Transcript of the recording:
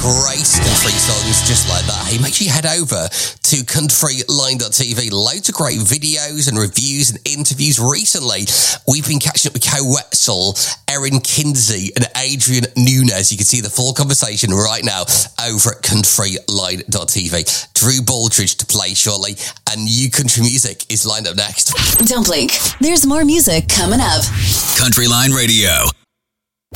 great country songs just like that. Hey, make sure you head over to countryline.tv. Loads of great videos and reviews and interviews. Recently, we've been catching up with Koe Wetzel, Erin Kinsey and Adrian Nunes. You can see the full conversation right now over at countryline.tv. Drew Baldridge to play shortly, and new country music is lined up next. Don't blink. There's more music coming up. Countryline Radio.